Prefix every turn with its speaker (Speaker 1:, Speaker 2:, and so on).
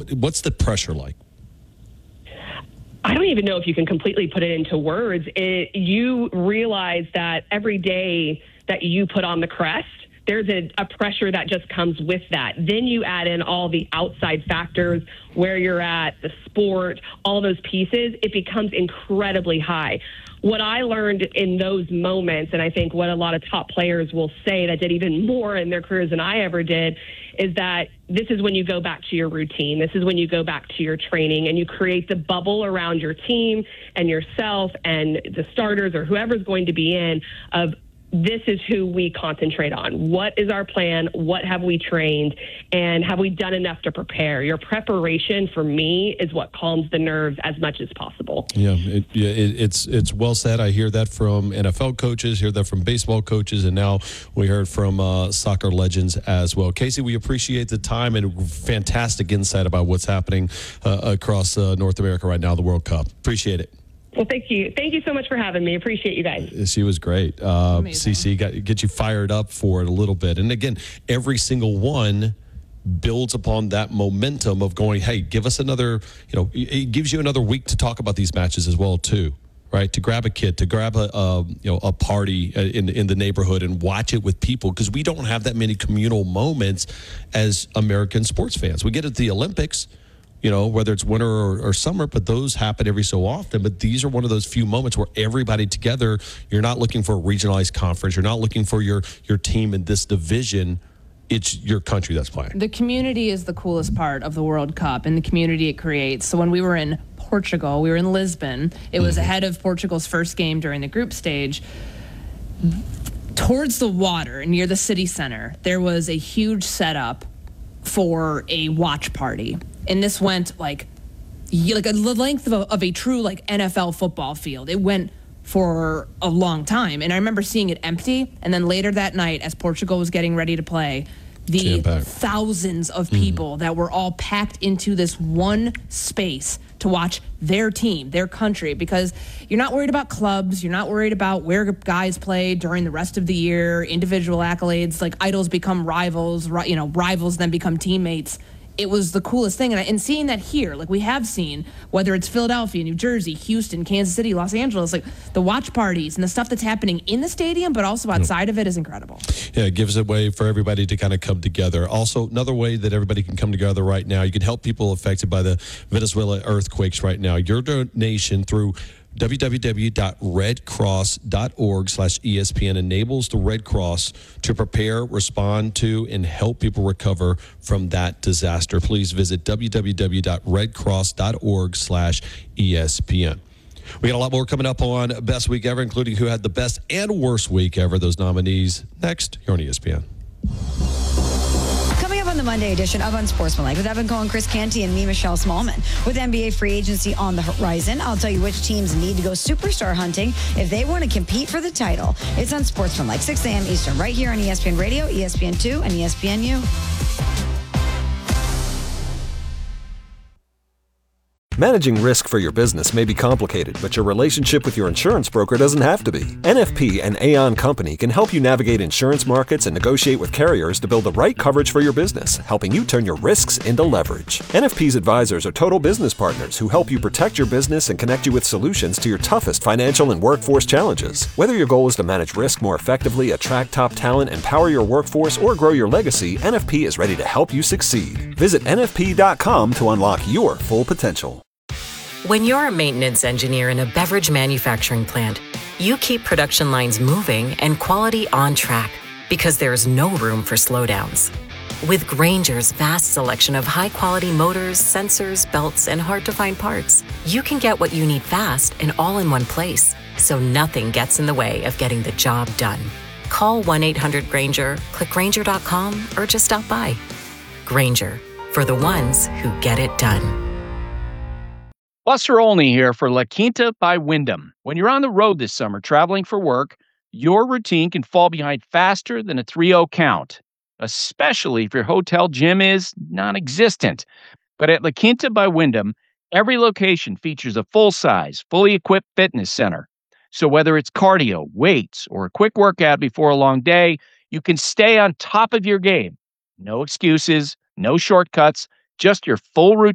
Speaker 1: What's the pressure like?
Speaker 2: I don't even know if you can completely put it into words. You realize that every day that you put on the crest, there's a pressure that just comes with that. Then you add in all the outside factors, where you're at, the sport, all those pieces. It becomes incredibly high. What I learned in those moments, and I think what a lot of top players will say that did even more in their careers than I ever did, is that this is when you go back to your routine. This is when you go back to your training and you create the bubble around your team and yourself and the starters or whoever's going to be in of, this is who we concentrate on. What is our plan? What have we trained? And have we done enough to prepare? Your preparation, for me, is what calms the nerves as much as possible.
Speaker 1: It's well said. I hear that from NFL coaches, hear that from baseball coaches, and now we heard from soccer legends as well. Casey, we appreciate the time and fantastic insight about what's happening across North America right now, the World Cup. Appreciate it.
Speaker 2: Well, thank you. Thank you so much for having me. Appreciate you guys.
Speaker 1: She was great. CC, get you fired up for it a little bit. And again, every single one builds upon that momentum of going, hey, give us another, it gives you another week to talk about these matches as well, too. Right, to grab a kid, to grab a party in the neighborhood and watch it with people, because we don't have that many communal moments as American sports fans. We get at the Olympics, whether it's winter or summer, but those happen every so often. But these are one of those few moments where everybody together, you're not looking for a regionalized conference. You're not looking for your team in this division. It's your country that's playing.
Speaker 3: The community is the coolest part of the World Cup, and the community it creates. So when we were in Portugal, we were in Lisbon. It was ahead of Portugal's first game during the group stage. Towards the water, near the city center, there was a huge setup for a watch party. And this went like the length of a true NFL football field. It went for a long time. And I remember seeing it empty. And then later that night, as Portugal was getting ready to play, the thousands of people that were all packed into this one space to watch their team, their country, because you're not worried about clubs. You're not worried about where guys play during the rest of the year, individual accolades, like idols become rivals, rivals then become teammates. It was the coolest thing. And seeing that here, we have seen, whether it's Philadelphia, New Jersey, Houston, Kansas City, Los Angeles, the watch parties and the stuff that's happening in the stadium, but also outside of it, is incredible.
Speaker 1: Yeah, it gives a way for everybody to kind of come together. Also, another way that everybody can come together right now, you can help people affected by the Venezuela earthquakes right now. Your donation through www.redcross.org/ESPN enables the Red Cross to prepare, respond to, and help people recover from that disaster. Please visit www.redcross.org/ESPN. We got a lot more coming up on Best Week Ever, including who had the best and worst week ever. Those nominees next here on ESPN.
Speaker 4: Coming up on the Monday edition of Unsportsmanlike with Evan Cohen, Chris Canty, and me, Michelle Smallman. With NBA free agency on the horizon, I'll tell you which teams need to go superstar hunting if they want to compete for the title. It's Unsportsmanlike, 6 a.m. Eastern, right here on ESPN Radio, ESPN2, and ESPNU.
Speaker 5: Managing risk for your business may be complicated, but your relationship with your insurance broker doesn't have to be. NFP and Aon Company can help you navigate insurance markets and negotiate with carriers to build the right coverage for your business, helping you turn your risks into leverage. NFP's advisors are total business partners who help you protect your business and connect you with solutions to your toughest financial and workforce challenges. Whether your goal is to manage risk more effectively, attract top talent, empower your workforce, or grow your legacy, NFP is ready to help you succeed. Visit NFP.com to unlock your full potential.
Speaker 6: When you're a maintenance engineer in a beverage manufacturing plant, you keep production lines moving and quality on track because there's no room for slowdowns. With Grainger's vast selection of high-quality motors, sensors, belts, and hard-to-find parts, you can get what you need fast and all in one place, so nothing gets in the way of getting the job done. Call 1-800-GRAINGER, click Grainger.com, or just stop by. Grainger, for the ones who get it done.
Speaker 7: Buster Olney here for La Quinta by Wyndham. When you're on the road this summer traveling for work, your routine can fall behind faster than a 3-0 count, especially if your hotel gym is non-existent. But at La Quinta by Wyndham, every location features a full-size, fully equipped fitness center. So whether it's cardio, weights, or a quick workout before a long day, you can stay on top of your game. No excuses, no shortcuts, just your full routine